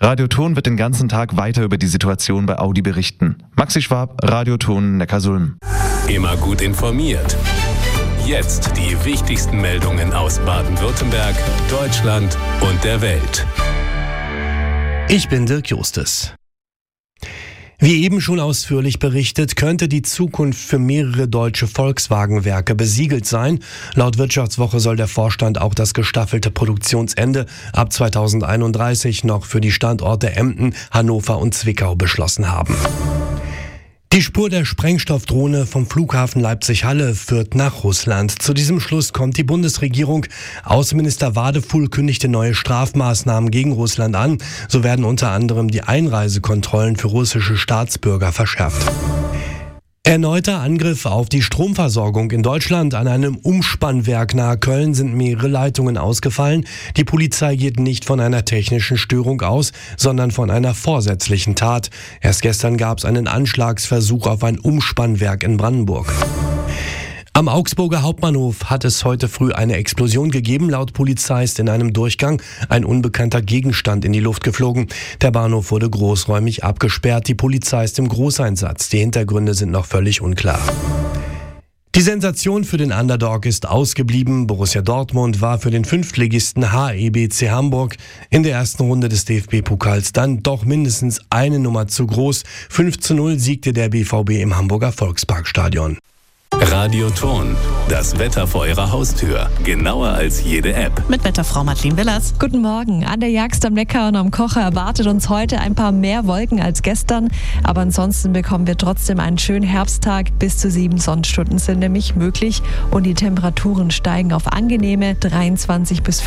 Radioton wird den ganzen Tag weiter über die Situation bei Audi berichten. Maxi Schwab, Radioton Neckarsulm. Immer gut informiert. Jetzt die wichtigsten Meldungen aus Baden-Württemberg, Deutschland und der Welt. Ich bin Dirk Justus. Wie eben schon ausführlich berichtet, könnte die Zukunft für mehrere deutsche Volkswagen-Werke besiegelt sein. Laut Wirtschaftswoche soll der Vorstand auch das gestaffelte Produktionsende ab 2031 noch für die Standorte Emden, Hannover und Zwickau beschlossen haben. Die Spur der Sprengstoffdrohne vom Flughafen Leipzig-Halle führt nach Russland. Zu diesem Schluss kommt die Bundesregierung. Außenminister Wadefuhl kündigte neue Strafmaßnahmen gegen Russland an. So werden unter anderem die Einreisekontrollen für russische Staatsbürger verschärft. Erneuter Angriff auf die Stromversorgung in Deutschland. An einem Umspannwerk nahe Köln sind mehrere Leitungen ausgefallen. Die Polizei geht nicht von einer technischen Störung aus, sondern von einer vorsätzlichen Tat. Erst gestern gab es einen Anschlagsversuch auf ein Umspannwerk in Brandenburg. Am Augsburger Hauptbahnhof hat es heute früh eine Explosion gegeben. Laut Polizei ist in einem Durchgang ein unbekannter Gegenstand in die Luft geflogen. Der Bahnhof wurde großräumig abgesperrt. Die Polizei ist im Großeinsatz. Die Hintergründe sind noch völlig unklar. Die Sensation für den Underdog ist ausgeblieben. Borussia Dortmund war für den Fünftligisten HEBC Hamburg in der ersten Runde des DFB-Pokals dann doch mindestens eine Nummer zu groß. 5:0 siegte der BVB im Hamburger Volksparkstadion. Radioton, das Wetter vor Ihrer Haustür. Genauer als jede App. Mit Wetterfrau Madeleine Willers. Guten Morgen. An der Jagst am Neckar und am Kocher erwartet uns heute ein paar mehr Wolken als gestern. Aber ansonsten bekommen wir trotzdem einen schönen Herbsttag. Bis zu 7 Sonnenstunden sind nämlich möglich. Und die Temperaturen steigen auf angenehme 23 bis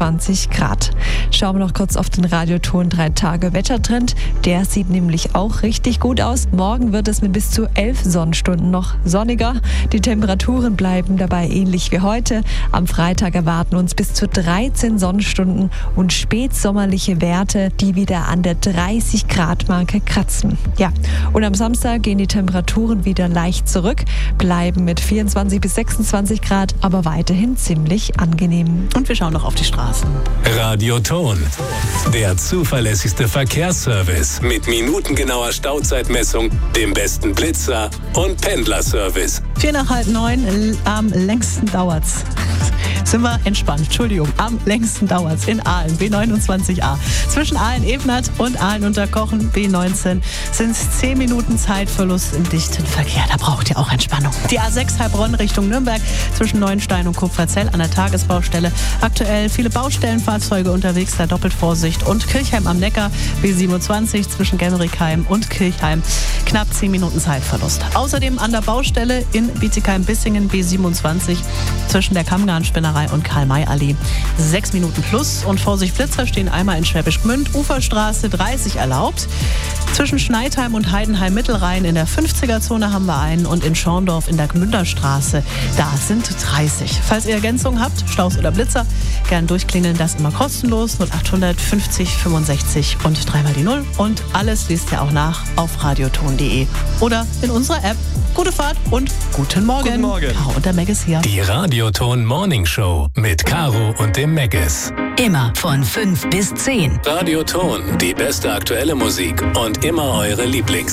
25 Grad. Schauen wir noch kurz auf den Radioton 3-Tage-Wettertrend. Der sieht nämlich auch richtig gut aus. Morgen wird es mit bis zu 11 Sonnenstunden noch sonniger. Die Temperaturen bleiben dabei ähnlich wie heute. Am Freitag erwarten uns bis zu 13 Sonnenstunden und spätsommerliche Werte, die wieder an der 30-Grad-Marke kratzen. Ja, und am Samstag gehen die Temperaturen wieder leicht zurück, bleiben mit 24 bis 26 Grad, aber weiterhin ziemlich angenehm. Und wir schauen noch auf die Straßen. Radioton, der zuverlässigste Verkehrsservice mit minutengenauer Stauzeitmessung, dem besten Blitzer und Pendlerservice. 8:45, am längsten dauert's. Sind wir entspannt. Entschuldigung, am längsten dauert's in Aalen, B29a. Zwischen Aalen-Ebnat und Aalen-Unterkochen, B19, sind es 10 Minuten Zeitverlust im dichten Verkehr. Da braucht ihr auch Entspannung. Die A6 Heilbronn Richtung Nürnberg, zwischen Neuenstein und Kupferzell an der Tagesbaustelle. Aktuell viele Baustellenfahrzeuge unterwegs, da doppelt Vorsicht. Und Kirchheim am Neckar, B27, zwischen Gemmerikheim und Kirchheim, knapp 10 Minuten Zeitverlust. Außerdem an der Baustelle in Bietigheim-Bissingen, B27, zwischen der Kammgarnspinnerei und Karl-May-Allee. 6 Minuten plus. Und Vorsicht Blitzer stehen einmal in Schwäbisch Gmünd, Uferstraße 30 erlaubt. Zwischen Schneidheim und Heidenheim-Mittelrhein in der 50er-Zone haben wir einen und in Schorndorf in der Gmünderstraße, da sind 30. Falls ihr Ergänzungen habt, Staus oder Blitzer, gern durchklingeln, das immer kostenlos. 0800 50 65 und 3 die 0. Und alles liest ihr auch nach auf radioton.de oder in unserer App. Gute Fahrt und guten Morgen. Guten Morgen. Caro und der Meggis hier. Die Radioton Morning Show mit Caro und dem Meggis. Immer von 5 bis 10. Radioton, die beste aktuelle Musik und immer eure Lieblings.